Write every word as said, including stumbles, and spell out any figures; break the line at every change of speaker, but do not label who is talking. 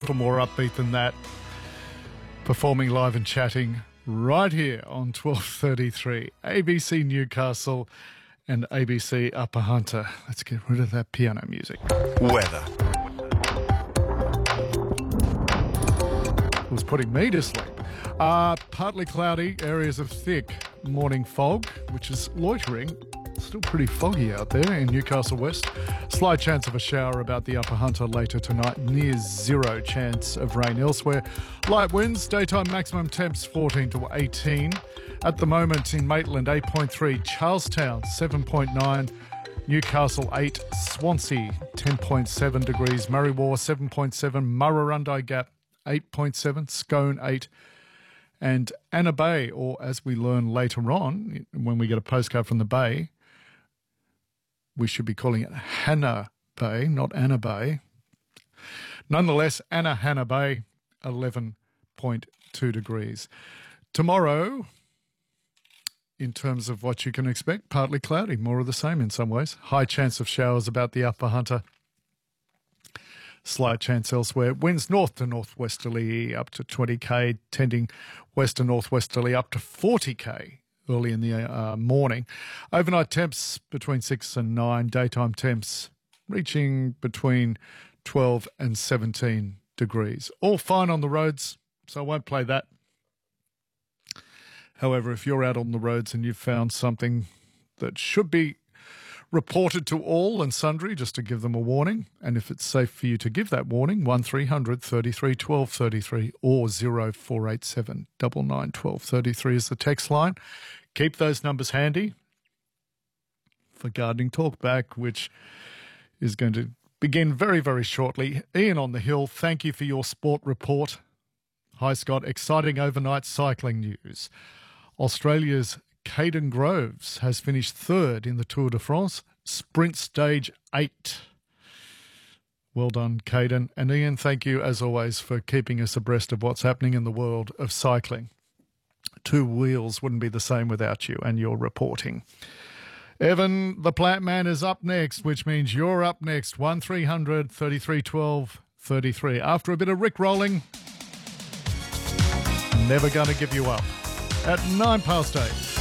little more upbeat than that. Performing live and chatting right here on twelve thirty-three, A B C Newcastle and A B C Upper Hunter. Let's get rid of that piano music.
Weather.
It was putting me to sleep. Uh, partly cloudy, areas of thick morning fog, which is loitering. Still pretty foggy out there in Newcastle West. Slight chance of a shower about the Upper Hunter later tonight. Near zero chance of rain elsewhere. Light winds, daytime maximum temps fourteen to eighteen. At the moment in Maitland, eight point three. Charlestown, seven point nine. Newcastle, eight. Swansea, ten point seven degrees. Murray-War, seven point seven. Murrurundi Gap, eight point seven. Scone, eight. And Anna Bay, or as we learn later on, when we get a postcard from the Bay, we should be calling it Hannah Bay, not Anna Bay. Nonetheless, Anna Hannah Bay, eleven point two degrees. Tomorrow, in terms of what you can expect, partly cloudy, more of the same in some ways. High chance of showers about the Upper Hunter. Slight chance elsewhere. Winds north to northwesterly up to twenty k, tending west to northwesterly up to forty k early in the uh, morning. Overnight temps between six and nine. Daytime temps reaching between twelve and seventeen degrees. All fine on the roads, so I won't play that. However, if you're out on the roads and you've found something that should be reported to all and sundry, just to give them a warning, and if it's safe for you to give that warning, one three hundred thirty-three twelve thirty-three or zero four eight seven nine nine one two three three is the text line. Keep those numbers handy for Gardening Talkback, which is going to begin very, very shortly. Ian on the Hill, thank you for your sport report. Hi, Scott. Exciting overnight cycling news. Australia's Caden Groves has finished third in the Tour de France, sprint stage eight. Well done, Caden. And Ian, thank you, as always, for keeping us abreast of what's happening in the world of cycling. Two wheels wouldn't be the same without you and your reporting. Evan, the plant man, is up next, which means you're up next. one three hundred thirty-three twelve thirty-three. After a bit of Rick-rolling, never going to give you up. At nine past eight.